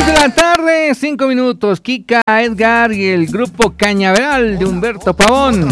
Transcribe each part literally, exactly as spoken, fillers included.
seis de la tarde, cinco minutos. Kika, Edgar y el grupo Cañaveral de Humberto Pavón.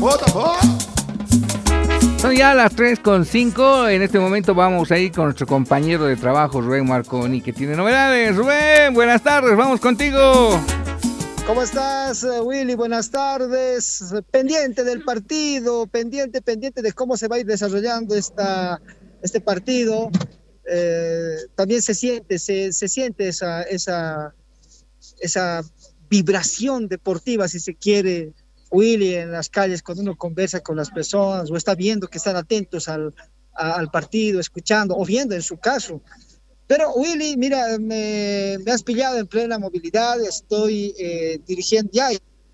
Son ya las tres con cinco. En este momento vamos a ir con nuestro compañero de trabajo, Rubén Marconi, que tiene novedades. Rubén, buenas tardes, vamos contigo. ¿Cómo estás, Willy? Buenas tardes. Pendiente del partido, pendiente, pendiente de cómo se va a ir desarrollando esta, este partido. Eh, también se siente, se, se siente esa, esa, esa vibración deportiva, si se quiere, Willy, en las calles, cuando uno conversa con las personas o está viendo que están atentos al, a, al partido, escuchando o viendo en su caso. Pero Willy, mira, me, me has pillado en plena movilidad, estoy eh, dirigiendo ya.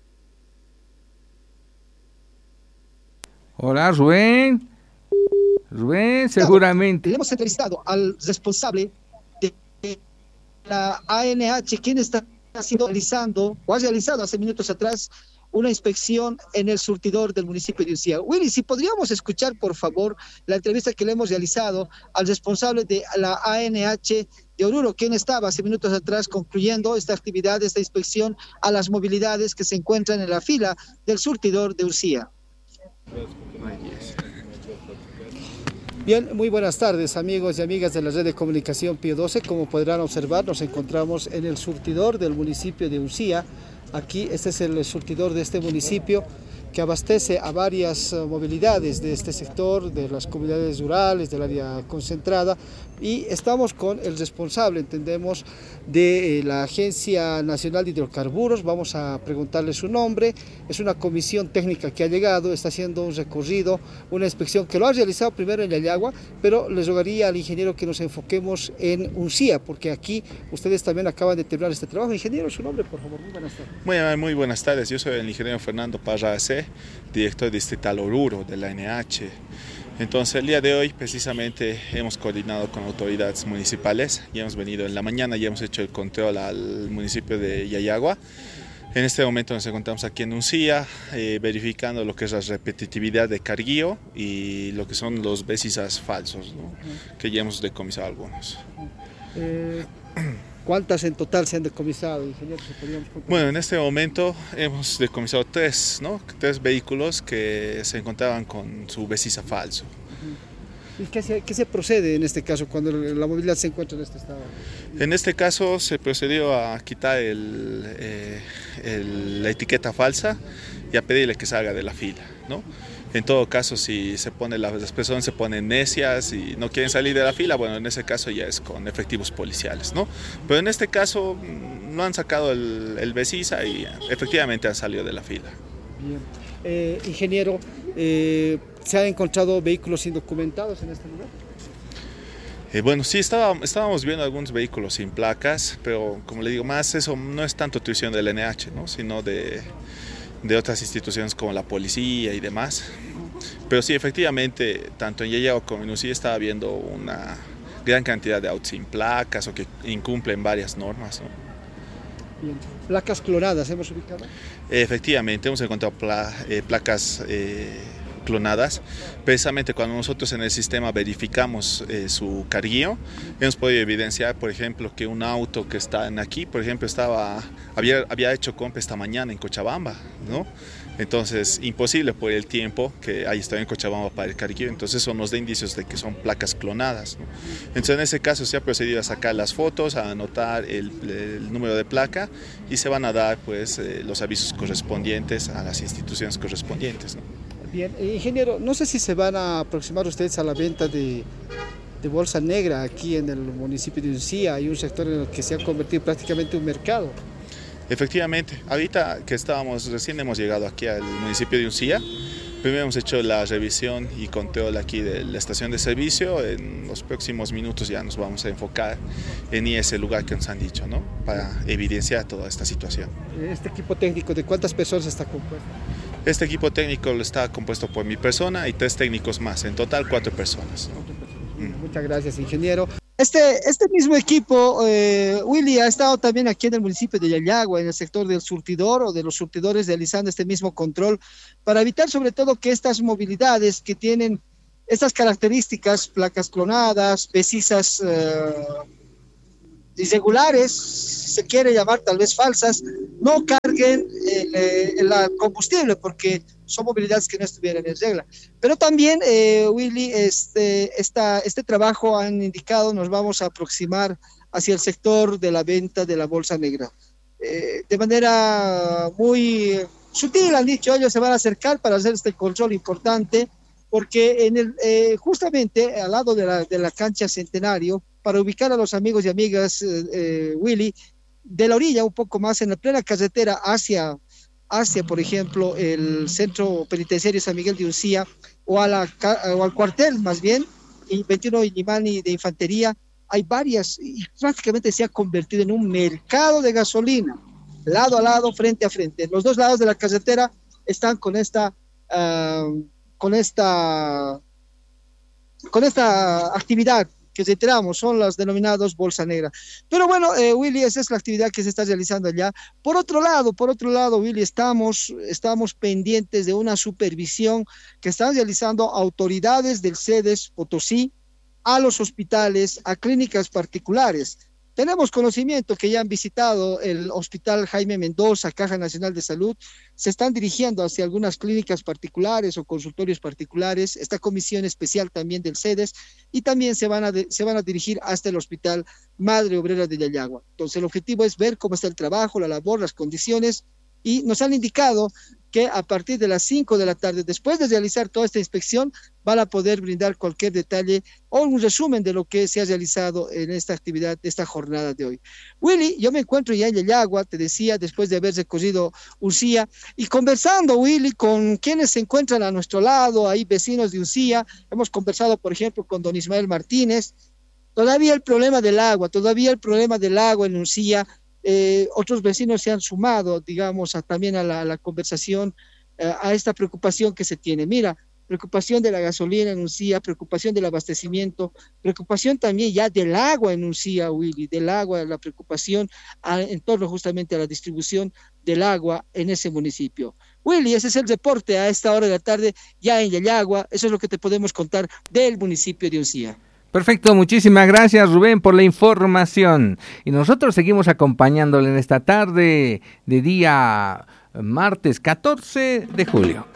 Hola, Rubén. Rubén, seguramente. Le hemos entrevistado al responsable de la A N H, quien está haciendo, realizando, o ha realizado hace minutos atrás, una inspección en el surtidor del municipio de Ucía. Willy, si podríamos escuchar, por favor, la entrevista que le hemos realizado al responsable de la A N H de Oruro, quien estaba hace minutos atrás concluyendo esta actividad, esta inspección a las movilidades que se encuentran en la fila del surtidor de Ucía. Bien, muy buenas tardes, amigos y amigas de la red de comunicación Pío doce. Como podrán observar, nos encontramos en el surtidor del municipio de Ucía. Aquí, este es el surtidor de este municipio que abastece a varias uh, movilidades de este sector, de las comunidades rurales, del área concentrada, y estamos con el responsable, entendemos, de eh, la Agencia Nacional de Hidrocarburos. Vamos a preguntarle su nombre. Es una comisión técnica que ha llegado, está haciendo un recorrido, una inspección que lo ha realizado primero en Yayagua, pero les rogaría al ingeniero que nos enfoquemos en Ucía, porque aquí ustedes también acaban de terminar este trabajo. Ingeniero, su nombre, por favor. Muy buenas tardes. Muy, muy buenas tardes. Yo soy el ingeniero Fernando Parra C, director distrital Oruro de la A N H. Entonces, el día de hoy precisamente hemos coordinado con autoridades municipales y hemos venido en la mañana y hemos hecho el control al municipio de Yayagua. En este momento nos encontramos aquí en Ucía, eh, verificando lo que es la repetitividad de carguío y lo que son los besisas falsos, ¿no? Que ya hemos decomisado algunos. Eh... ¿Cuántas en total se han decomisado, ingeniero? Bueno, en este momento hemos decomisado tres, ¿no? Tres vehículos que se encontraban con su besisa falso. ¿Y qué se, qué se procede en este caso cuando la movilidad se encuentra en este estado? En este caso se procedió a quitar el, eh, el, la etiqueta falsa y a pedirle que salga de la fila, ¿no? En todo caso, si se pone, las personas se ponen necias y no quieren salir de la fila, bueno, en ese caso ya es con efectivos policiales, ¿no? Pero en este caso no han sacado el, el besisa y efectivamente han salido de la fila. Bien. Eh, ingeniero, eh, ¿se han encontrado vehículos indocumentados en este lugar? Eh, bueno, sí, estaba, estábamos viendo algunos vehículos sin placas, pero como le digo, más eso no es tanto tuición del N H, ¿no? Sino de... de otras instituciones como la policía y demás. Pero sí, efectivamente, tanto en Yayagua como en Ucía estaba habiendo una gran cantidad de autos sin placas o que incumplen varias normas, ¿no? Bien. ¿Placas clonadas hemos ubicado? Efectivamente, hemos encontrado pla eh, placas eh, clonadas. Precisamente cuando nosotros en el sistema verificamos eh, su carguío, hemos podido evidenciar, por ejemplo, que un auto que está aquí, por ejemplo, estaba, había, había hecho compra esta mañana en Cochabamba, ¿no? Entonces, imposible por el tiempo que haya estado en Cochabamba para el carguío. Entonces, eso nos da indicios de que son placas clonadas, ¿no? Entonces, en ese caso, se ha procedido a sacar las fotos, a anotar el, el número de placa y se van a dar, pues, eh, los avisos correspondientes a las instituciones correspondientes, ¿no? Bien, ingeniero, no sé si se van a aproximar ustedes a la venta de, de bolsa negra aquí en el municipio de Ucía. Hay un sector en el que se ha convertido prácticamente en un mercado. Efectivamente, ahorita que estábamos, recién hemos llegado aquí al municipio de Ucía. Primero hemos hecho la revisión y control aquí de la estación de servicio. En los próximos minutos ya nos vamos a enfocar en ese lugar que nos han dicho, ¿no? Para evidenciar toda esta situación. ¿Este equipo técnico de cuántas personas está compuesto? Este equipo técnico está compuesto por mi persona y tres técnicos más, en total cuatro personas. Cuatro personas. Mm. Muchas gracias, ingeniero. Este, este mismo equipo, eh, Willy, ha estado también aquí en el municipio de Yayagua, en el sector del surtidor o de los surtidores, realizando este mismo control para evitar sobre todo que estas movilidades que tienen estas características, placas clonadas, pesisas eh, irregulares, si se quiere llamar tal vez falsas, no carguen el, el, el combustible, porque son movilidades que no estuvieran en regla. Pero también, eh, Willy, este, esta, este trabajo han indicado, nos vamos a aproximar hacia el sector de la venta de la bolsa negra. Eh, de manera muy sutil, han dicho, ellos se van a acercar para hacer este control importante, porque en el, eh, justamente al lado de la, de la cancha Centenario, para ubicar a los amigos y amigas, eh, eh, Willy, de la orilla un poco más, en la plena carretera hacia, hacia, por ejemplo, el centro penitenciario San Miguel de Uncía, o, a la, o al cuartel más bien, y veintiuno Illimani de Infantería, hay varias, y prácticamente se ha convertido en un mercado de gasolina, lado a lado, frente a frente. Los dos lados de la carretera están con esta, uh, con esta, con esta actividad que reiteramos, son las denominadas bolsa negra. Pero bueno, eh, Willy, esa es la actividad que se está realizando allá. Por otro lado, por otro lado, Willy, estamos, estamos pendientes de una supervisión que están realizando autoridades del CEDES Potosí a los hospitales, a clínicas particulares. Tenemos conocimiento que ya han visitado el Hospital Jaime Mendoza, Caja Nacional de Salud, se están dirigiendo hacia algunas clínicas particulares o consultorios particulares, esta comisión especial también del CEDES, y también se van a, de, se van a dirigir hasta el Hospital Madre Obrera de Yayagua. Entonces el objetivo es ver cómo está el trabajo, la labor, las condiciones, y nos han indicado que a partir de las cinco de la tarde, después de realizar toda esta inspección, van a poder brindar cualquier detalle o un resumen de lo que se ha realizado en esta actividad, de esta jornada de hoy. Willy, yo me encuentro ya en Yayagua, te decía, después de haber recorrido Uncía, y conversando, Willy, con quienes se encuentran a nuestro lado, ahí vecinos de Uncía. Hemos conversado, por ejemplo, con don Ismael Martínez. Todavía el problema del agua, todavía el problema del agua en Uncía. Eh, otros vecinos se han sumado, digamos, a, también a la, a la conversación, eh, a esta preocupación que se tiene. Mira, preocupación de la gasolina en Uncía, preocupación del abastecimiento, preocupación también ya del agua en Uncía, Willy, del agua, la preocupación a, en torno justamente a la distribución del agua en ese municipio. Willy, ese es el reporte a esta hora de la tarde, ya en Yayagua. Eso es lo que te podemos contar del municipio de Uncía. Perfecto, muchísimas gracias, Rubén, por la información. Y nosotros seguimos acompañándole en esta tarde de día martes catorce de julio.